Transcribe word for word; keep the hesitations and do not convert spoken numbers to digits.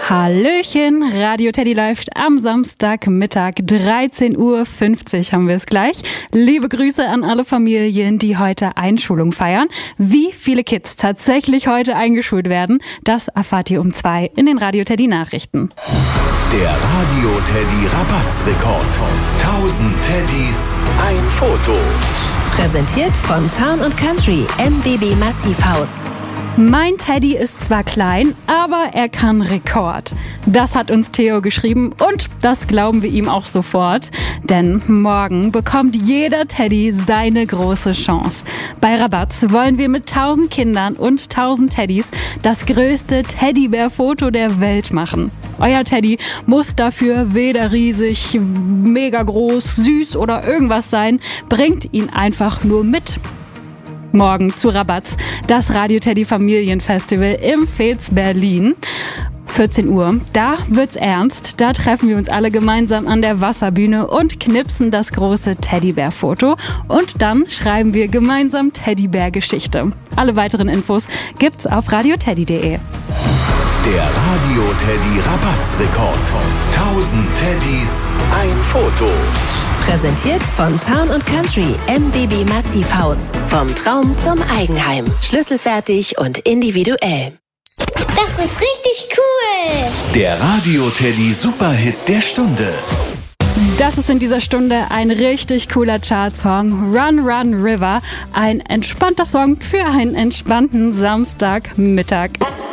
Hallöchen, Radio Teddy läuft am Samstagmittag, dreizehn Uhr fünfzig haben wir es gleich. Liebe Grüße an alle Familien, die heute Einschulung feiern. Wie viele Kids tatsächlich heute eingeschult werden, das erfahrt ihr um zwei in den Radio Teddy Nachrichten. Der Radio Teddy Rabattsrekord. tausend Teddys, ein Foto. Präsentiert von Town und Country, M B B Massivhaus. Mein Teddy ist zwar klein, aber er kann Rekord. Das hat uns Theo geschrieben und das glauben wir ihm auch sofort. Denn morgen bekommt jeder Teddy seine große Chance. Bei Rabatz wollen wir mit tausend Kindern und tausend Teddys das größte Teddybär-Foto der Welt machen. Euer Teddy muss dafür weder riesig, mega groß, süß oder irgendwas sein. Bringt ihn einfach nur mit. Morgen zu Rabatz, das Radio Teddy Familienfestival im Fez Berlin. vierzehn Uhr, da wird's ernst. Da treffen wir uns alle gemeinsam an der Wasserbühne und knipsen das große Teddybär-Foto. Und dann schreiben wir gemeinsam Teddybär-Geschichte. Alle weiteren Infos gibt's auf radio teddy punkt de. Der Radio Teddy Rabattsrekord. tausend Teddys, ein Foto. Präsentiert von Town und Country, M B B Massivhaus. Vom Traum zum Eigenheim. Schlüsselfertig und individuell. Das ist richtig cool. Der Radio Teddy Superhit der Stunde. Das ist in dieser Stunde ein richtig cooler Chartsong. Run, Run, River. Ein entspannter Song für einen entspannten Samstagmittag.